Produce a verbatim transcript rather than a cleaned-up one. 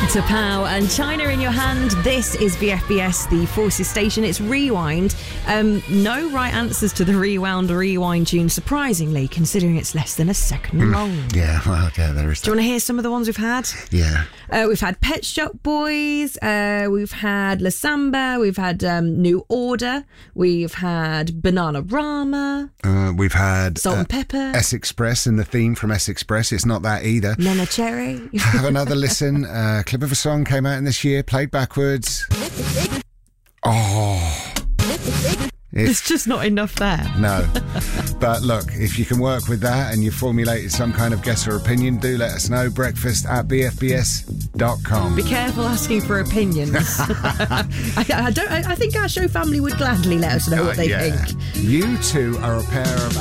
To Pow and China in Your Hand. This is V F B S, the Forces station. It's Rewind. Um, no right answers to the Rewound Rewind tune, surprisingly, considering it's less than a second Mm. long. Yeah, well, yeah, there is. Do you want to hear some of the ones we've had? Yeah. Uh, we've had Pet Shop Boys, uh, we've had La Samba, we've had um, New Order, we've had Bananarama, Uh, we've had Salt uh, and Pepper, S Express and the theme from S Express. It's not that either. Nana Cherry. Have another listen. Uh, clip of a song came out in this year, played backwards. Oh. There's just not enough there. No. But look, if you can work with that and you've formulated some kind of guess or opinion, do let us know. Breakfast at b f b s dot com. Be careful asking for opinions. I, I don't. I, I think our show family would gladly let us know what they Uh, yeah. think. You two are a pair of